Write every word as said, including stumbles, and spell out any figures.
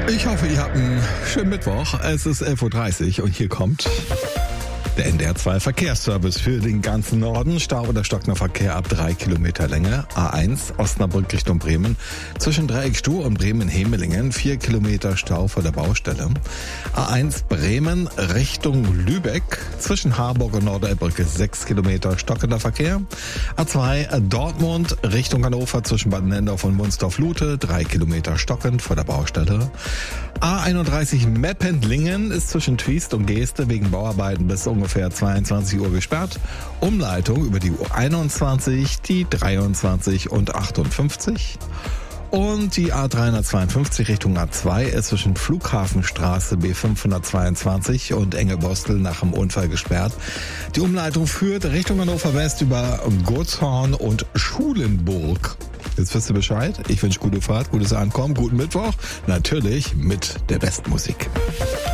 Ich hoffe, ihr habt einen schönen Mittwoch. Es ist elf Uhr dreißig und hier kommt der N D R zwei Verkehrsservice für den ganzen Norden. Stau oder stockender Verkehr ab drei Kilometer Länge. A eins Osnabrück Richtung Bremen. Zwischen Dreieckstuhl und Bremen-Hemelingen vier Kilometer Stau vor der Baustelle. A eins Bremen Richtung Lübeck. Zwischen Harburg und Norderbrücke sechs Kilometer stockender Verkehr. A zwei Dortmund Richtung Hannover zwischen Bad Nendorf und Wunstorf-Lute drei Kilometer stockend vor der Baustelle. A einunddreißig Meppendlingen ist zwischen Triest und Geeste wegen Bauarbeiten bis ungefähr zweiundzwanzig Uhr gesperrt. Umleitung über die U einundzwanzig, die dreiundzwanzig und achtundfünfzig. Und die A dreihundertzweiundfünfzig Richtung A zwei ist zwischen Flughafenstraße B fünfhundertzweiundzwanzig und Engelbostel nach dem Unfall gesperrt. Die Umleitung führt Richtung Hannover West über Gotshorn und Schulenburg. Jetzt wisst ihr Bescheid. Ich wünsche gute Fahrt, gutes Ankommen, guten Mittwoch. Natürlich mit der besten Musik.